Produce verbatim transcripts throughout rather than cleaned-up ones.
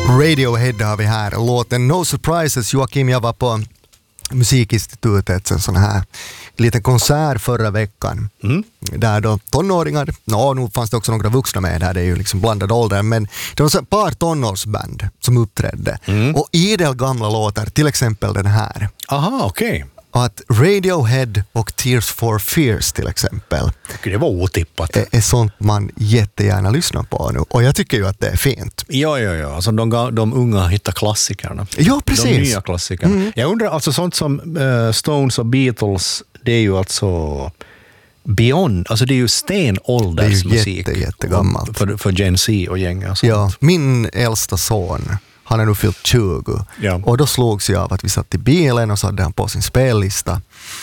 Radiohead har vi här. Låten No Surprises. Joakim, jag var på Musikinstitutet, en sån här liten konsert förra veckan. Mm. Där då tonåringar, no, nu fanns det också några vuxna med där, det är ju liksom blandad ålder, men det var så ett par tonårsband som uppträdde. Mm. Och idel gamla låtar, till exempel den här. Aha, okej. Okay. Att Radiohead och Tears for Fears till exempel. Det var otippat. Är, är sånt man jättegärna lyssnar på nu. Och jag tycker ju att det är fint. Ja, ja, ja. Alltså de, de unga hittar klassikerna. Ja, precis. De nya klassikerna. Mm. Jag undrar, alltså sånt som uh, Stones och Beatles, det är ju alltså beyond, alltså det är ju stenåldersmusik. Det är ju jätte, jättegammalt. För, för Gen Z och gänga och sånt. Ja, min äldsta son, han är nu fyllt tjugo. Ja. Och då slogs jag av att vi satt i bilen och så hade han på sin spellista.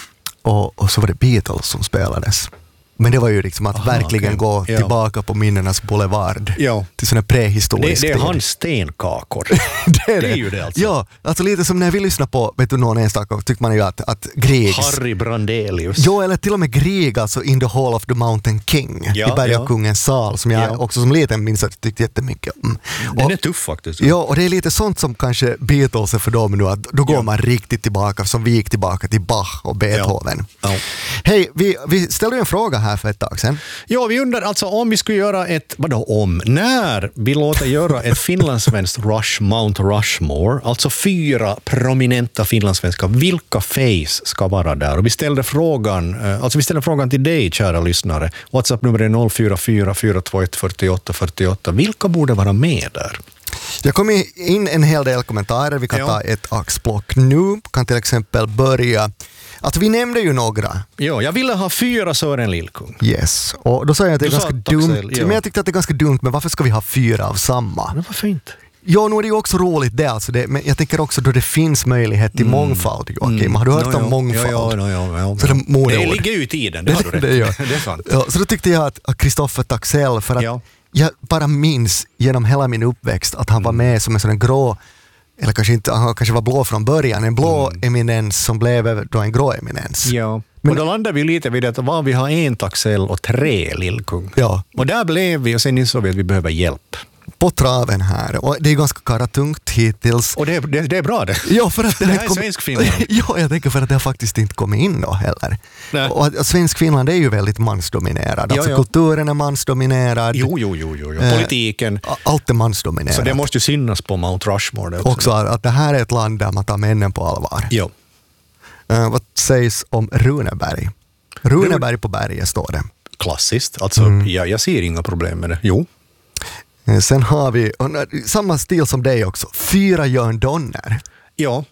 Och, och så var det Beatles som spelades. Men det var ju liksom att Aha, verkligen okay. gå ja. tillbaka på minnenas boulevard. Ja. Till sådana prehistoriska. Det, det är hans stenkakor. det, är det. det är ju det alltså. Ja, alltså lite som när vi lyssnar på, vet du, någon enstaka, tycker man ju att, att Griegs... Harry Brandelius. Jo, eller till och med Grieg, alltså In the Hall of the Mountain King. Ja, i Bergakungens ja. sal, som jag ja. också som liten minns att jag tyckte jättemycket om. Den och, är tuff faktiskt. Ja, och det är lite sånt som kanske Beatles är för dem nu, att då går ja. man riktigt tillbaka, som vi gick tillbaka till Bach och Beethoven. Ja. Ja. Hej, vi, vi ställde en fråga här för ett tag sedan. Ja, vi undrar alltså om vi skulle göra ett, vadå om, när vi låter göra ett finlandssvenskt Rush, Mount Rushmore, alltså fyra prominenta finlandssvenskar, vilka face ska vara där? Och vi ställde frågan, alltså vi ställde frågan till dig, kära lyssnare. WhatsApp-nummer är noll fyra fyra fyra två ett fyra åtta fyra åtta. Vilka borde vara med där? Jag kom in en hel del kommentarer, vi kan ja. ta ett axplock nu, kan till exempel börja. Alltså vi nämnde ju några. Jo, jag ville ha fyra Sören Lillkung. Yes, och då sa jag att det är du ganska dumt. Ja. Men jag tyckte att det är ganska dumt, men varför ska vi ha fyra av samma? Men varför inte? Ja, nu är det ju också roligt det, alltså det, men jag tänker också då det finns möjlighet till mm. mångfald, Joakim. Mm. Har du hört no, om ja. mångfald? Ja, ja, ja, ja, ja. Så det, det ligger ju i tiden, det har du rätt. det, det, det är sant. Ja, så då tyckte jag att Kristoffer Taxell, för att ja. jag bara minns genom hela min uppväxt att han mm. var med som en sån grå, eller kanske inte, han kanske var blå från början, en blå mm. eminens som blev då en grå eminens. Ja. Men, och då landar vi lite vid att vad vi har en Taxell och tre Lillkung. Ja. Och där blev vi, och sen insåg vi att vi behöver hjälp. På traven här, och det är ganska karatungt hittills. Och det är, det, det är bra det. Ja, för att det, det här är kom... svensk Finland. Ja, jag tänker för att det har faktiskt inte kommit in då heller. Nej. Och att svensk Finland är ju väldigt mansdominerad. Ja, alltså ja. kulturen är mansdominerad. Jo, jo, jo, jo, jo. Politiken. Eh, allt är mansdominerat. Så det måste ju synas på Mount Rushmore. Också. också att det här är ett land där man tar männen på allvar. Jo. Uh, vad sägs om Runeberg? Runeberg på berget står det. Klassiskt, alltså mm. jag, jag ser inga problem med det. Jo. Sen har vi, samma stil som dig också, fyra Jörn Donner. Ja.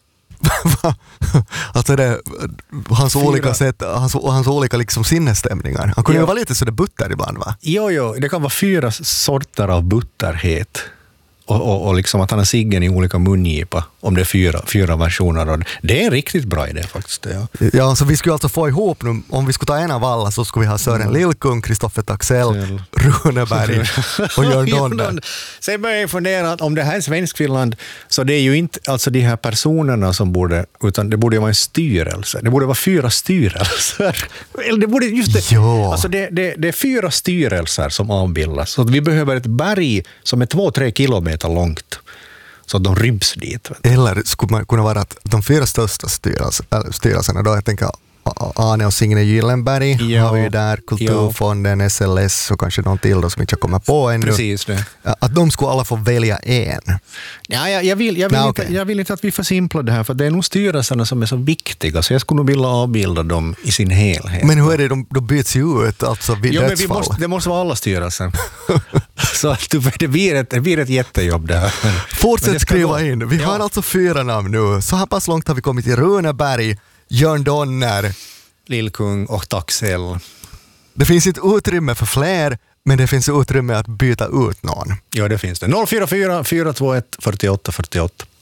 Alltså det, hans fyra. olika sätt, hans, hans olika liksom sinnesstämningar. Han kunde ja. ju vara lite sådär butter ibland, va? Jo, jo, det kan vara fyra sorter av butterhet. Och, och, och liksom att han har ciggen i olika mungipa, om det är fyra, fyra versioner. Och det är en riktigt bra idé faktiskt. Ja. Ja, så vi skulle alltså få ihop nu, om vi skulle ta en av alla så skulle vi ha Sören mm. Lillkung, Kristoffer Taxell, Runeberg och Jörn Donner. Sen börjar jag fundera att om det här är Svenskfinland så det är ju inte alltså de här personerna som borde, utan det borde ju vara en styrelse. Det borde vara fyra styrelser. Eller det borde just det. Ja. Alltså det, det, det är fyra styrelser som avbildas. Så att vi behöver ett berg som är två, tre kilometer långt. Så att de ryms dit. Eller skulle man kunna vara att de fyra största styrelse, äh, styrelserna då, jag tänker Arne och Signe Gyllenberg ja, har vi ju där, Kulturfonden, ja. S L S och kanske någon till då som inte jag kommer på ännu. Precis det. Att de skulle alla få välja en. Ja, jag, jag, vill, jag, vill Nej, inte, okay. jag vill inte att vi försimplar det här, för det är nog styrelserna som är så viktiga, så jag skulle nog vilja avbilda dem i sin helhet. Men hur är det, de, de byts ju ut alltså vid jo, dödsfall? Men vi måste, det måste vara alla styrelser. Så att det blir ett, det blir ett jättejobb där. Fortsätt skriva in. Vi ja. har alltså fyra namn nu. Så här pass långt har vi kommit till Runeberg, Jörn Donner, Lillkung och Taxell. Det finns inte utrymme för fler, men det finns utrymme att byta ut någon. Ja, det finns det. noll fyra fyra fyra två ett fyra åtta fyra åtta.